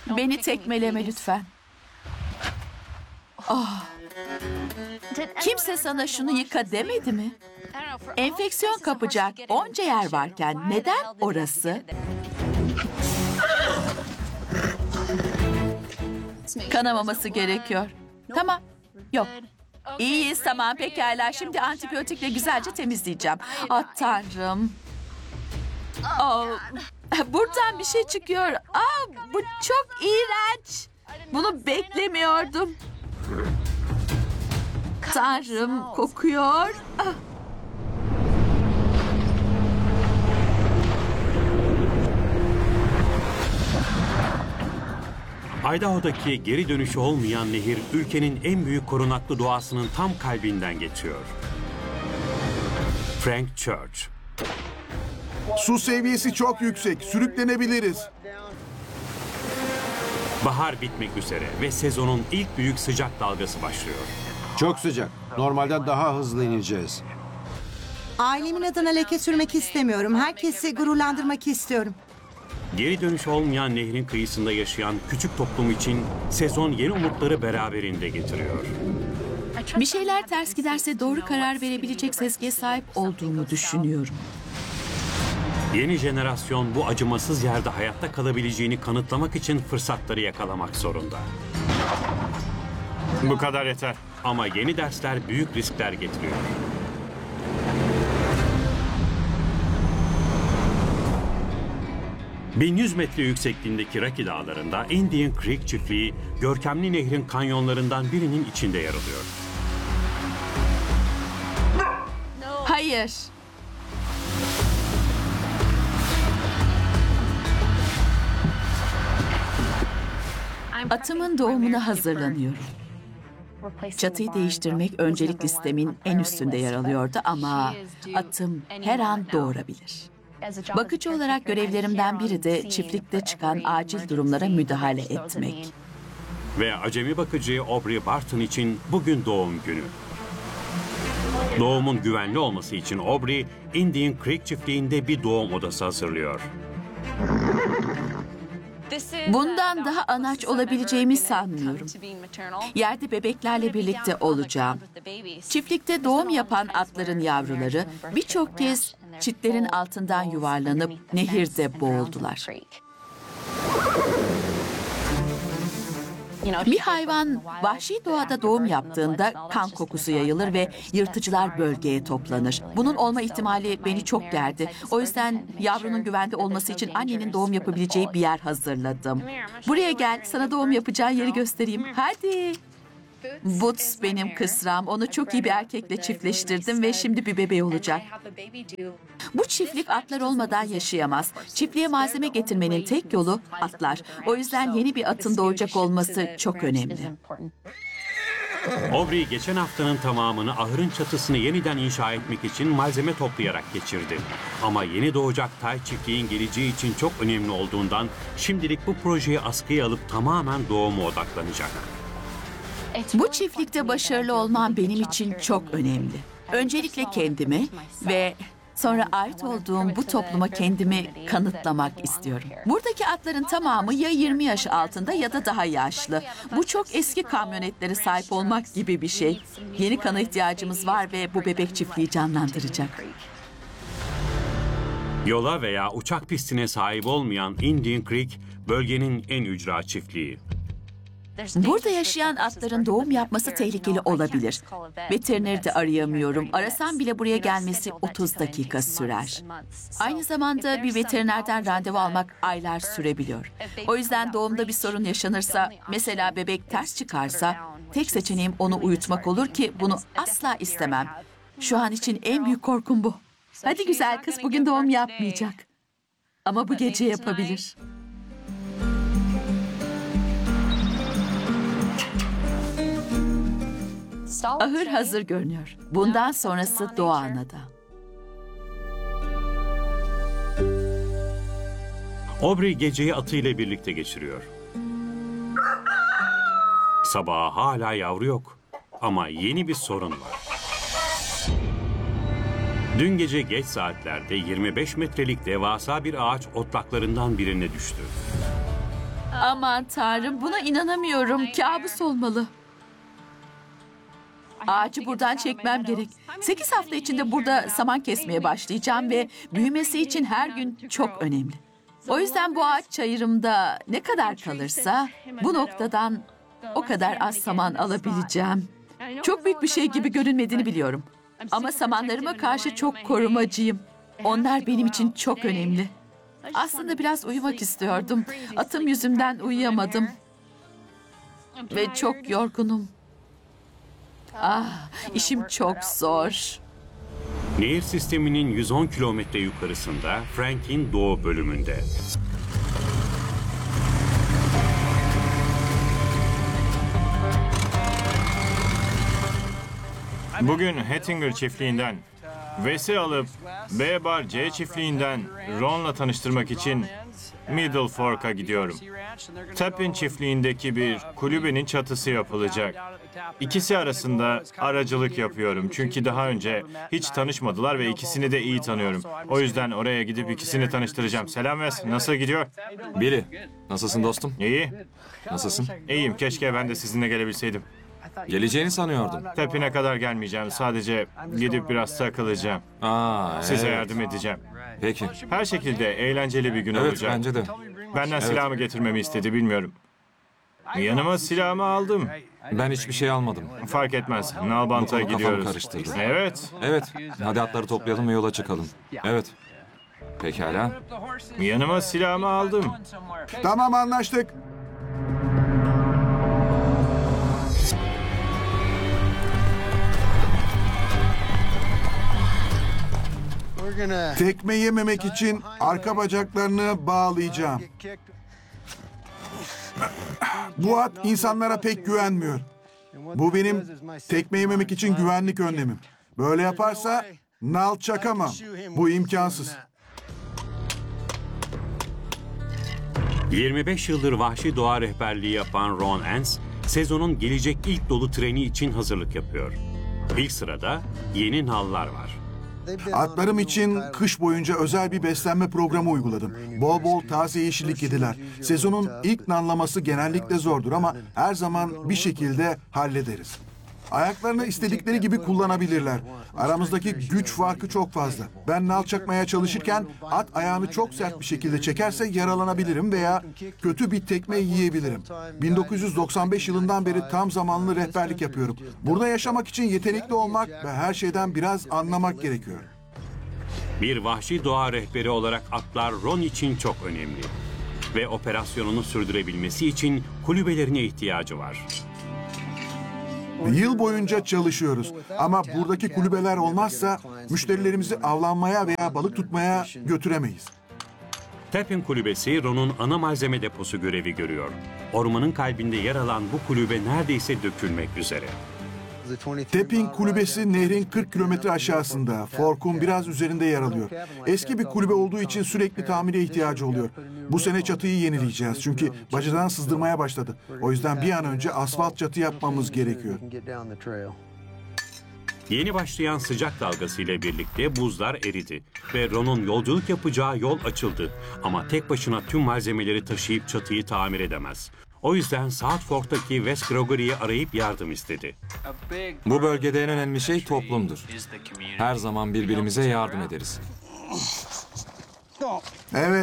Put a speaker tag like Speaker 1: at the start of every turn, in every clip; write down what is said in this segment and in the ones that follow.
Speaker 1: Beni tekmeleme lütfen. Ah. Kimse sana şunu yıka demedi mi? Enfeksiyon kapacak onca yer varken neden orası? Kanamaması gerekiyor. Tamam. Yok. İyiyiz, tamam, pekala. Şimdi antibiyotikle güzelce temizleyeceğim. Ah Tanrım. Oh, buradan bir şey çıkıyor. Bu çok iğrenç. Bunu beklemiyordum. Tanrım, kokuyor.
Speaker 2: Idaho'daki geri dönüşü olmayan nehir, ülkenin en büyük korunaklı doğasının tam kalbinden geçiyor. Frank Church.
Speaker 3: Su seviyesi çok yüksek. Sürüklenebiliriz.
Speaker 2: Bahar bitmek üzere ve sezonun ilk büyük sıcak dalgası başlıyor.
Speaker 4: Çok sıcak. Normalden daha hızlı ineceğiz.
Speaker 5: Ailemin adına leke sürmek istemiyorum. Herkesi gururlandırmak istiyorum.
Speaker 2: Geri dönüş olmayan nehrin kıyısında yaşayan küçük toplum için sezon yeni umutları beraberinde getiriyor.
Speaker 1: Bir şeyler ters giderse doğru karar verebilecek sezgiye sahip olduğumu düşünüyorum.
Speaker 2: Yeni jenerasyon bu acımasız yerde hayatta kalabileceğini kanıtlamak için fırsatları yakalamak zorunda. Bu kadar yeter. Ama yeni dersler büyük riskler getiriyor. ...1100 metre yüksekliğindeki Rocky Dağları'nda Indian Creek çiftliği... ...görkemli nehrin kanyonlarından birinin içinde yer alıyor.
Speaker 1: Hayır. Atımın doğumuna hazırlanıyorum. Çatıyı değiştirmek öncelik listemin en üstünde yer alıyordu ama atım her an doğurabilir. Bakıcı olarak görevlerimden biri de çiftlikte çıkan acil durumlara müdahale etmek.
Speaker 2: Ve acemi bakıcı Aubrey Barton için bugün doğum günü. Doğumun güvenli olması için Aubrey, Indian Creek çiftliğinde bir doğum odası hazırlıyor.
Speaker 1: Bundan daha anaç olabileceğimi sanmıyorum. Yerde bebeklerle birlikte olacağım. Çiftlikte doğum yapan atların yavruları birçok kez çitlerin altından yuvarlanıp nehirde boğuldular. Bir hayvan vahşi doğada doğum yaptığında kan kokusu yayılır ve yırtıcılar bölgeye toplanır. Bunun olma ihtimali beni çok gerdi. O yüzden yavrunun güvende olması için annenin doğum yapabileceği bir yer hazırladım. Buraya gel, sana doğum yapacağı yeri göstereyim. Hadi. Boots benim kısram. Onu çok iyi bir erkekle çiftleştirdim ve şimdi bir bebeği olacak. Bu çiftlik atlar olmadan yaşayamaz. Çiftliğe malzeme getirmenin tek yolu atlar. O yüzden yeni bir atın doğacak olması çok önemli.
Speaker 2: Aubrey geçen haftanın tamamını ahırın çatısını yeniden inşa etmek için malzeme toplayarak geçirdi. Ama yeni doğacak tay çiftliğin geleceği için çok önemli olduğundan şimdilik bu projeyi askıya alıp tamamen doğuma odaklanacak.
Speaker 1: Bu çiftlikte başarılı olmam benim için çok önemli. Öncelikle kendimi ve sonra ait olduğum bu topluma kendimi kanıtlamak istiyorum. Buradaki atların tamamı ya 20 yaş altında ya da daha yaşlı. Bu çok eski kamyonetlere sahip olmak gibi bir şey. Yeni kana ihtiyacımız var ve bu bebek çiftliği canlandıracak.
Speaker 2: Yola veya uçak pistine sahip olmayan Indian Creek, bölgenin en ücra çiftliği.
Speaker 1: Burada yaşayan atların doğum yapması tehlikeli olabilir. Veterineri de arayamıyorum. Arasam bile buraya gelmesi 30 dakika sürer. Aynı zamanda bir veterinerden randevu almak aylar sürebiliyor. O yüzden doğumda bir sorun yaşanırsa, mesela bebek ters çıkarsa, tek seçeneğim onu uyutmak olur ki bunu asla istemem. Şu an için en büyük korkum bu. Hadi güzel kız, bugün doğum yapmayacak. Ama bu gece yapabilir. Ahır hazır görünüyor. Bundan sonrası Doğa Ana'da.
Speaker 2: Aubrey geceyi atıyla birlikte geçiriyor. Sabaha hala yavru yok. Ama yeni bir sorun var. Dün gece geç saatlerde 25 metrelik devasa bir ağaç otlaklarından birine düştü.
Speaker 1: Aman Tanrım, buna inanamıyorum. Kabus olmalı. Ağacı buradan çekmem gerek. 8 hafta içinde burada saman kesmeye başlayacağım ve büyümesi için her gün çok önemli. O yüzden bu ağaç çayırımda ne kadar kalırsa bu noktadan o kadar az saman alabileceğim. Çok büyük bir şey gibi görünmediğini biliyorum. Ama samanlarıma karşı çok korumacıyım. Onlar benim için çok önemli. Aslında biraz uyumak istiyordum. Atım yüzümden uyuyamadım. Ve çok yorgunum. İşim çok zor.
Speaker 2: Nehir sisteminin 110 kilometre yukarısında Frank'in doğu bölümünde.
Speaker 6: Bugün Hattinger çiftliğinden Wes'i alıp B Bar C çiftliğinden Ron'la tanıştırmak için Middle Fork'a gidiyorum. Tapin çiftliğindeki bir kulübenin çatısı yapılacak. İkisi arasında aracılık yapıyorum çünkü daha önce hiç tanışmadılar ve ikisini de iyi tanıyorum. O yüzden oraya gidip ikisini tanıştıracağım. Selam Wes, nasıl gidiyor?
Speaker 7: Billy, nasılsın dostum?
Speaker 6: İyi.
Speaker 7: Nasılsın?
Speaker 6: İyiyim, keşke ben de sizinle gelebilseydim.
Speaker 7: Geleceğini sanıyordum.
Speaker 6: Tapin'e kadar gelmeyeceğim, sadece gidip biraz takılacağım. Size
Speaker 7: Evet.
Speaker 6: yardım edeceğim.
Speaker 7: Peki.
Speaker 6: Her şekilde eğlenceli bir gün
Speaker 7: Evet,
Speaker 6: olacak.
Speaker 7: bence de.
Speaker 6: Benden silahımı getirmemi istedi, bilmiyorum. Yanıma silahımı aldım.
Speaker 7: Ben hiçbir şey almadım.
Speaker 6: Fark etmez. Nalbant'a
Speaker 7: Kafamı
Speaker 6: gidiyoruz.
Speaker 7: karıştırdı.
Speaker 6: Evet.
Speaker 7: Evet, hadi atları toplayalım ve yola çıkalım. Evet. Pekala.
Speaker 6: Yanıma silahımı aldım.
Speaker 3: Tamam, anlaştık. Tekme yememek için arka bacaklarını bağlayacağım. Bu at insanlara pek güvenmiyor. Bu benim tekme yememek için güvenlik önlemim. Böyle yaparsa nal çakamam. Bu imkansız.
Speaker 2: 25 yıldır vahşi doğa rehberliği yapan Ron Ence, sezonun gelecek ilk dolu treni için hazırlık yapıyor. İlk sırada yeni nallar var.
Speaker 3: Atlarım için kış boyunca özel bir beslenme programı uyguladım. Bol bol taze yeşillik yediler. Sezonun ilk nanlaması genellikle zordur ama her zaman bir şekilde hallederiz. Ayaklarını istedikleri gibi kullanabilirler. Aramızdaki güç farkı çok fazla. Ben nal çakmaya çalışırken at ayağını çok sert bir şekilde çekerse yaralanabilirim veya kötü bir tekme yiyebilirim. 1995 yılından beri tam zamanlı rehberlik yapıyorum. Burada yaşamak için yetenekli olmak ve her şeyden biraz anlamak gerekiyor.
Speaker 2: Bir vahşi doğa rehberi olarak atlar Ron için çok önemli. Ve operasyonunu sürdürebilmesi için kulübelerine ihtiyacı var.
Speaker 3: Yıl boyunca çalışıyoruz ama buradaki kulübeler olmazsa müşterilerimizi avlanmaya veya balık tutmaya götüremeyiz.
Speaker 2: Tapin kulübesi Ron'un ana malzeme deposu görevi görüyor. Ormanın kalbinde yer alan bu kulübe neredeyse dökülmek üzere.
Speaker 3: Tapin kulübesi nehrin 40 kilometre aşağısında, Fork'un biraz üzerinde yer alıyor. Eski bir kulübe olduğu için sürekli tamire ihtiyacı oluyor. Bu sene çatıyı yenileyeceğiz çünkü bacadan sızdırmaya başladı. O yüzden bir an önce asfalt çatı yapmamız gerekiyor.
Speaker 2: Yeni başlayan sıcak dalgası ile birlikte buzlar eridi ve Ron'un yolculuk yapacağı yol açıldı. Ama tek başına tüm malzemeleri taşıyıp çatıyı tamir edemez. O yüzden South Fork'taki Wes Gregory'yi arayıp yardım istedi.
Speaker 7: Bu bölgede en önemli şey toplumdur. Her zaman birbirimize yardım ederiz.
Speaker 3: Evet,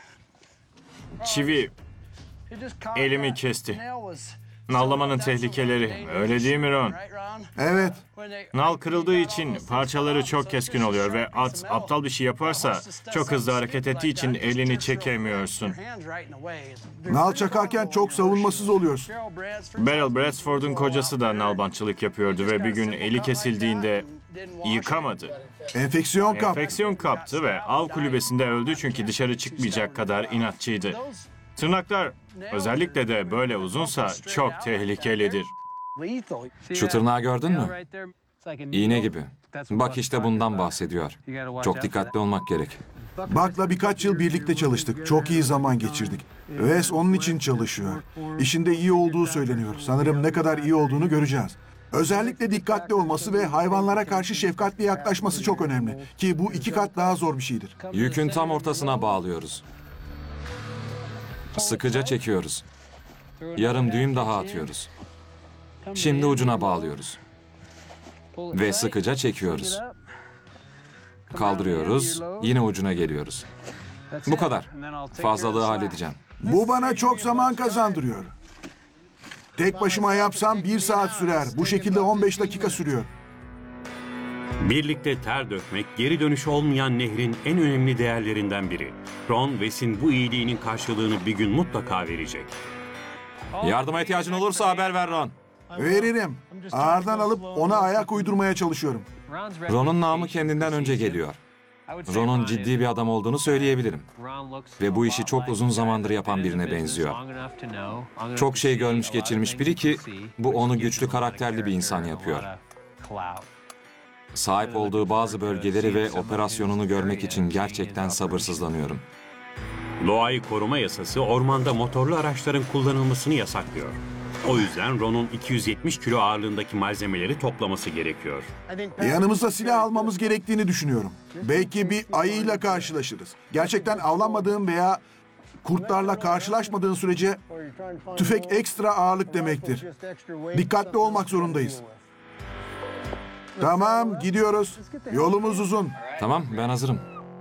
Speaker 6: Çivi elimi kesti. Nallamanın tehlikeleri. Öyle değil mi Ron?
Speaker 3: evet.
Speaker 6: Nal kırıldığı için parçaları çok keskin oluyor ve at aptal bir şey yaparsa çok hızlı hareket ettiği için elini çekemiyorsun.
Speaker 3: Nal çakarken çok savunmasız oluyorsun.
Speaker 6: Beryl Bradsford'un kocası da nalbantçılık yapıyordu ve bir gün eli kesildiğinde yıkamadı.
Speaker 3: Enfeksiyon kap.
Speaker 6: Enfeksiyon kaptı ve av kulübesinde öldü çünkü dışarı çıkmayacak kadar inatçıydı. Tırnaklar özellikle de böyle uzunsa çok tehlikelidir.
Speaker 7: Şu tırnağı gördün mü? İğne gibi. Bak işte bundan bahsediyor. Çok dikkatli olmak gerek.
Speaker 3: Buck'la birkaç yıl birlikte çalıştık. Çok iyi zaman geçirdik. Wes onun için çalışıyor. İşinde iyi olduğu söyleniyor. Sanırım ne kadar iyi olduğunu göreceğiz. Özellikle dikkatli olması ve hayvanlara karşı şefkatli yaklaşması çok önemli. Ki bu 2 kat daha zor bir şeydir.
Speaker 7: Yükün tam ortasına bağlıyoruz. Sıkıca çekiyoruz. Yarım düğüm daha atıyoruz. Şimdi ucuna bağlıyoruz. Ve sıkıca çekiyoruz. Kaldırıyoruz, yine ucuna geliyoruz. Bu kadar. Fazlalığı halledeceğim.
Speaker 3: Bu bana çok zaman kazandırıyor. Tek başıma yapsam 1 saat sürer. Bu şekilde 15 dakika sürüyor.
Speaker 2: Birlikte ter dökmek, geri dönüşü olmayan nehrin en önemli değerlerinden biri. Ron, Wes'in bu iyiliğinin karşılığını bir gün mutlaka verecek.
Speaker 7: Yardıma ihtiyacın olursa haber ver Ron.
Speaker 3: Veririm. Ağırdan alıp ona ayak uydurmaya çalışıyorum.
Speaker 7: Ron'un namı kendinden önce geliyor. Ron'un ciddi bir adam olduğunu söyleyebilirim. Ve bu işi çok uzun zamandır yapan birine benziyor. Çok şey görmüş geçirmiş biri ki bu onu güçlü karakterli bir insan yapıyor. Sahip olduğu bazı bölgeleri ve operasyonunu görmek için gerçekten sabırsızlanıyorum.
Speaker 2: Doğayı koruma yasası ormanda motorlu araçların kullanılmasını yasaklıyor. O yüzden Ron'un 270 kilo ağırlığındaki malzemeleri toplaması gerekiyor.
Speaker 3: Yanımıza silah almamız gerektiğini düşünüyorum. Belki bir ayıyla karşılaşırız. Gerçekten avlanmadığın veya kurtlarla karşılaşmadığın sürece tüfek ekstra ağırlık demektir. Dikkatli olmak zorundayız. Tamam, gidiyoruz. Yolumuz uzun.
Speaker 7: Tamam, ben hazırım.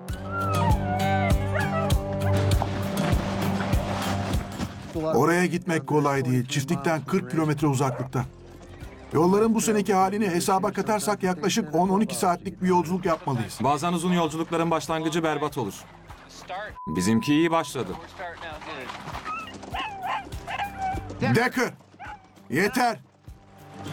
Speaker 3: Oraya gitmek kolay değil. Çiftlikten 40 kilometre uzaklıkta. Yolların bu seneki halini hesaba katarsak yaklaşık 10-12 saatlik bir yolculuk yapmalıyız.
Speaker 7: Bazen uzun yolculukların başlangıcı berbat olur. Bizimki iyi başladı.
Speaker 3: Decker! Yeter!